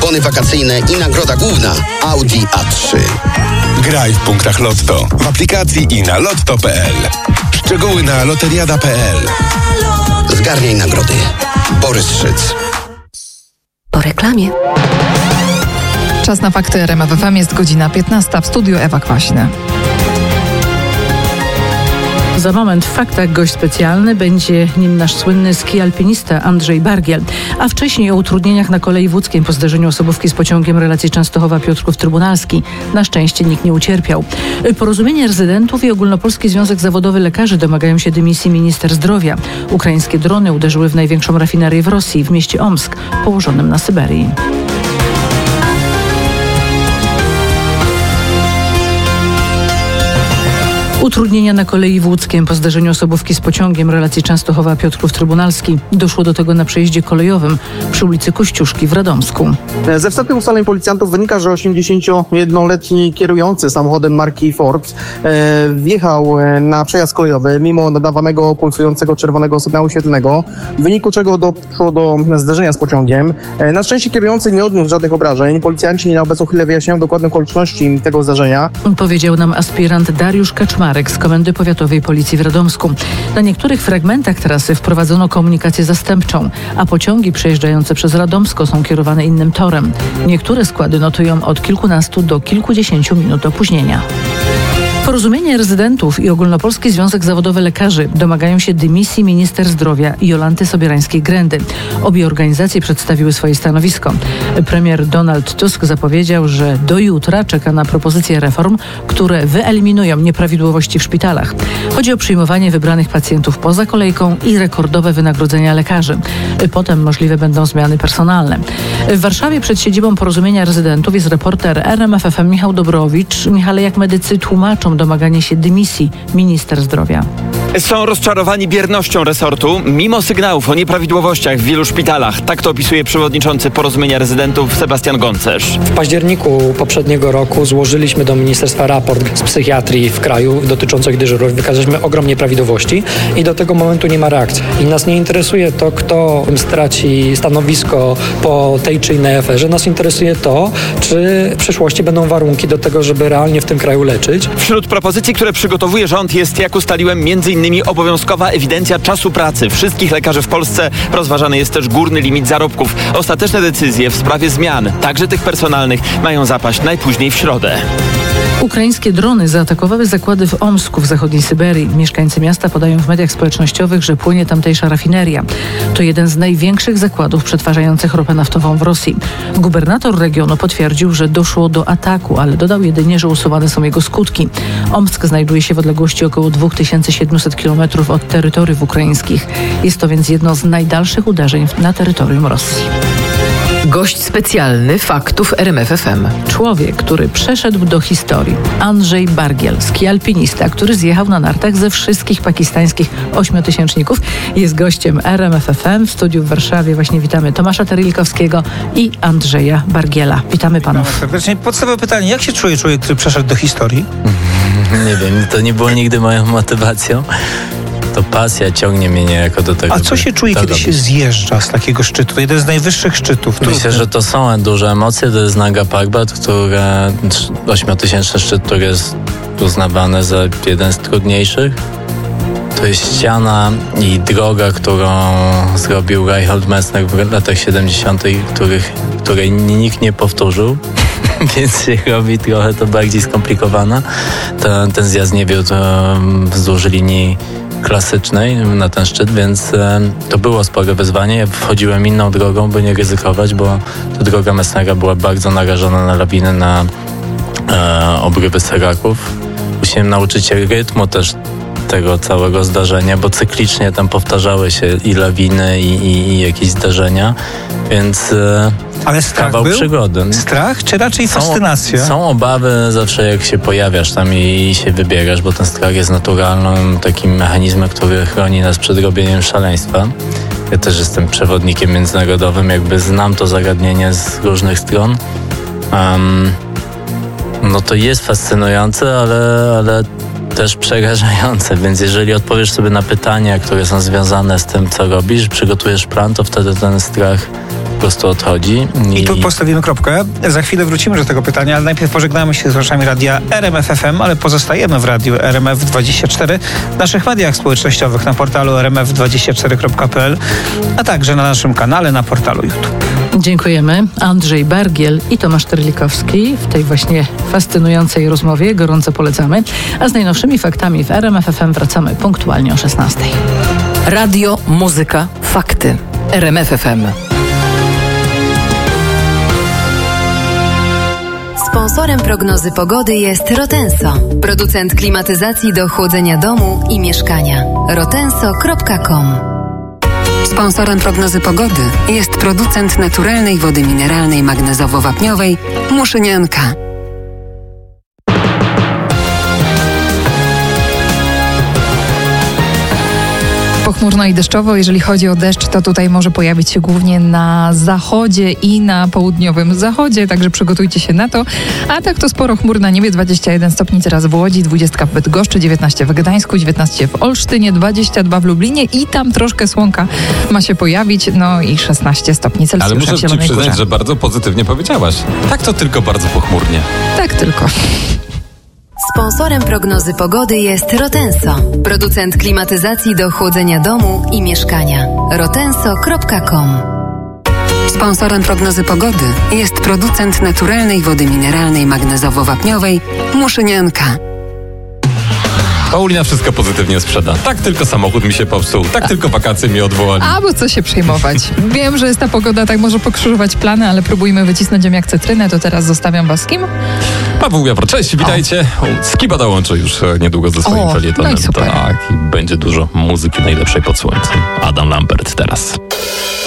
bony wakacyjne i nagroda główna Audi A3. Graj w punktach Lotto, w aplikacji i na lotto.pl. Szczegóły na loteriada.pl. Zgarniaj nagrody. Borys Szyc. Po reklamie. Czas na fakty RMF FM, jest godzina 15, w studiu Ewa Kwaśny. Za moment w faktach gość specjalny, będzie nim nasz słynny ski-alpinista Andrzej Bargiel. A wcześniej o utrudnieniach na kolei w Łódzkiem po zderzeniu osobówki z pociągiem relacji Częstochowa-Piotrków-Trybunalski. Na szczęście nikt nie ucierpiał. Porozumienie rezydentów i Ogólnopolski Związek Zawodowy Lekarzy domagają się dymisji minister zdrowia. Ukraińskie drony uderzyły w największą rafinerię w Rosji, w mieście Omsk, położonym na Syberii. Utrudnienia na kolei w Łódzkiem po zdarzeniu osobówki z pociągiem relacji Częstochowa-Piotrków-Trybunalski. Doszło do tego na przejeździe kolejowym przy ulicy Kościuszki w Radomsku. Ze wstępnych ustaleń policjantów wynika, że 81-letni kierujący samochodem marki Ford wjechał na przejazd kolejowy mimo nadawanego pulsującego czerwonego sygnału świetlnego, w wyniku czego doszło do zderzenia z pociągiem. Na szczęście kierujący nie odniósł żadnych obrażeń. Policjanci na obecną chwilę wyjaśniają dokładne okoliczności tego zdarzenia. Powiedział nam aspirant Dariusz Kaczmarek z Komendy Powiatowej Policji w Radomsku. Na niektórych fragmentach trasy wprowadzono komunikację zastępczą, a pociągi przejeżdżające przez Radomsko są kierowane innym torem. Niektóre składy notują od kilkunastu do kilkudziesięciu minut opóźnienia. Porozumienie rezydentów i Ogólnopolski Związek Zawodowy Lekarzy domagają się dymisji minister zdrowia Jolanty Sobierajskiej-Grendy. Obie organizacje przedstawiły swoje stanowisko. Premier Donald Tusk zapowiedział, że do jutra czeka na propozycje reform, które wyeliminują nieprawidłowości w szpitalach. Chodzi o przyjmowanie wybranych pacjentów poza kolejką i rekordowe wynagrodzenia lekarzy. Potem możliwe będą zmiany personalne. W Warszawie przed siedzibą Porozumienia Rezydentów jest reporter RMF FM Michał Dobrowicz. Michale, jak medycy tłumaczą domaganie się dymisji minister zdrowia? Są rozczarowani biernością resortu, mimo sygnałów o nieprawidłowościach w wielu szpitalach. Tak to opisuje przewodniczący Porozumienia Rezydentów Sebastian Goncerz. W październiku poprzedniego roku złożyliśmy do ministerstwa raport z psychiatrii w kraju dotyczących dyżurów. Wykazaliśmy ogrom nieprawidłowości i do tego momentu nie ma reakcji. I nas nie interesuje to, kto straci stanowisko po tej czy innej aferze. Nas interesuje to, czy w przyszłości będą warunki do tego, żeby realnie w tym kraju leczyć. Wśród propozycji, które przygotowuje rząd, jest, jak ustaliłem, m.in. obowiązkowa ewidencja czasu pracy wszystkich lekarzy w Polsce. Rozważany jest też górny limit zarobków. Ostateczne decyzje w sprawie zmian, także tych personalnych, mają zapaść najpóźniej w środę. Ukraińskie drony zaatakowały zakłady w Omsku w zachodniej Syberii. Mieszkańcy miasta podają w mediach społecznościowych, że płynie tamtejsza rafineria. To jeden z największych zakładów przetwarzających ropę naftową w Rosji. Gubernator regionu potwierdził, że doszło do ataku, ale dodał jedynie, że usuwane są jego skutki. Omsk znajduje się w odległości około 2700 km od terytoriów ukraińskich. Jest to więc jedno z najdalszych uderzeń na terytorium Rosji. Gość specjalny faktów RMF FM. Człowiek, który przeszedł do historii. Andrzej Bargiel, ski-alpinista, który zjechał na nartach ze wszystkich pakistańskich ośmiotysięczników, jest gościem RMF FM. W studiu w Warszawie właśnie witamy Tomasza Terylikowskiego i Andrzeja Bargiela. Witamy panów. Serdecznie. Podstawowe pytanie, jak się czuje człowiek, który przeszedł do historii? Nie wiem, to nie było nigdy moją motywacją. To pasja ciągnie mnie niejako do tego. A co się czuje, kiedy się zjeżdża z takiego szczytu? To jeden z najwyższych szczytów. Myślę, że to są duże emocje. To jest Nanga Parbat, 8-tysięczny szczyt, który jest uznawany za jeden z trudniejszych. To jest ściana i droga, którą zrobił Reinhold Messner w latach 70., której nikt nie powtórzył. Więc się robi trochę to bardziej skomplikowane. Ten zjazd nie wiódł wzdłuż linii klasycznej na ten szczyt, więc to było spore wyzwanie. Ja wchodziłem inną drogą, by nie ryzykować, bo ta droga Messnera była bardzo narażona na lawiny, na obrywy seraków. Musiałem nauczyć się rytmu też tego całego zdarzenia, bo cyklicznie tam powtarzały się i lawiny, i jakieś zdarzenia, więc ale strach kawał był? przygody. Strach czy raczej fascynacja? Są obawy zawsze, jak się pojawiasz tam i się wybierasz, bo ten strach jest naturalnym takim mechanizmem, który chroni nas przed robieniem szaleństwa. Ja też jestem przewodnikiem międzynarodowym, jakby znam to zagadnienie z różnych stron. No to jest fascynujące, ale też przerażające, więc jeżeli odpowiesz sobie na pytania, które są związane z tym, co robisz, przygotujesz plan, to wtedy ten strach po prostu odchodzi. I tu postawimy kropkę. Za chwilę wrócimy do tego pytania, ale najpierw pożegnamy się z słuchaczami radia RMF FM, ale pozostajemy w radiu RMF24, w naszych mediach społecznościowych, na portalu rmf24.pl, a także na naszym kanale na portalu YouTube. Dziękujemy. Andrzej Bargiel i Tomasz Terlikowski w tej właśnie fascynującej rozmowie. Gorąco polecamy. A z najnowszymi faktami w RMF FM wracamy punktualnie o 16. Radio, muzyka, fakty. RMF FM. Sponsorem prognozy pogody jest Rotenso, producent klimatyzacji do chłodzenia domu i mieszkania. rotenso.com. Sponsorem prognozy pogody jest producent naturalnej wody mineralnej magnezowo-wapniowej Muszynianka. Pochmurno i deszczowo. Jeżeli chodzi o deszcz, to tutaj może pojawić się głównie na zachodzie i na południowym zachodzie, także przygotujcie się na to. A tak to sporo chmur na niebie, 21 stopni teraz w Łodzi, 20 w Bydgoszczy, 19 w Gdańsku, 19 w Olsztynie, 22 w Lublinie i tam troszkę słonka ma się pojawić, no i 16 stopni Celsjusza. Ale muszę ci przyznać, że bardzo pozytywnie powiedziałaś. Tak to tylko bardzo pochmurnie. Tak tylko. Sponsorem prognozy pogody jest Rotenso, producent klimatyzacji do chłodzenia domu i mieszkania. rotenso.com. Sponsorem prognozy pogody jest producent naturalnej wody mineralnej magnezowo-wapniowej Muszynianka. Paulina wszystko pozytywnie sprzeda. Tak tylko samochód mi się popsuł, tak tylko wakacje mi odwołali. A bo co się przejmować? Wiem, że jest ta pogoda tak może pokrzyżować plany, ale próbujmy wycisnąć ją jak cytrynę, to teraz zostawiam was z kim? Paweł Jawro, cześć, witajcie. Skiba dołączy już niedługo ze swoim felietonem. No i super. Tak, i będzie dużo muzyki najlepszej pod słońcem. Adam Lambert teraz.